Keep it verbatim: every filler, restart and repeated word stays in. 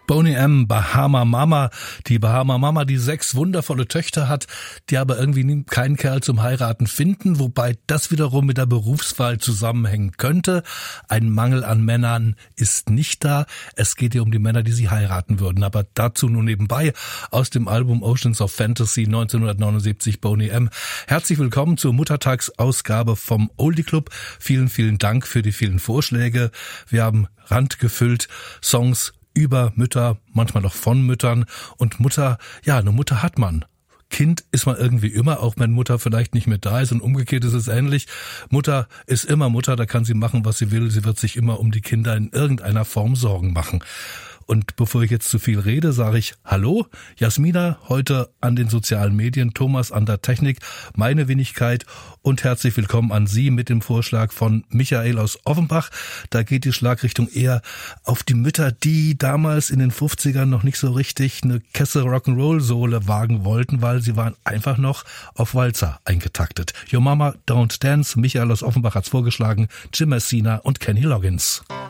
Boney M., Bahama Mama, die Bahama Mama, die sechs wundervolle Töchter hat, die aber irgendwie keinen Kerl zum Heiraten finden, wobei das wiederum mit der Berufswahl zusammenhängen könnte. Ein Mangel an Männern ist nicht da. Es geht hier um die Männer, die sie heiraten würden. Aber dazu nur nebenbei aus dem Album Oceans of Fantasy neunzehnhundertneunundsiebzig Boney M. Herzlich willkommen zur Muttertagsausgabe vom Oldie Club. Vielen, vielen Dank für die vielen Vorschläge. Wir haben randgefüllt Songs über Mütter, manchmal auch von Müttern. Und Mutter, ja, eine Mutter hat man. Kind ist man irgendwie immer, auch wenn Mutter vielleicht nicht mehr da ist, und umgekehrt ist es ähnlich. Mutter ist immer Mutter, da kann sie machen, was sie will. Sie wird sich immer um die Kinder in irgendeiner Form Sorgen machen. Und bevor ich jetzt zu viel rede, sage ich Hallo, Jasmina, heute an den sozialen Medien, Thomas an der Technik, meine Wenigkeit, und herzlich willkommen an Sie mit dem Vorschlag von Michael aus Offenbach. Da geht die Schlagrichtung eher auf die Mütter, die damals in den fünfzigern noch nicht so richtig eine Kessel Rock'n'Roll-Sohle wagen wollten, weil sie waren einfach noch auf Walzer eingetaktet. Your Mama Don't Dance, Michael aus Offenbach hat's vorgeschlagen, Jim Messina und Kenny Loggins.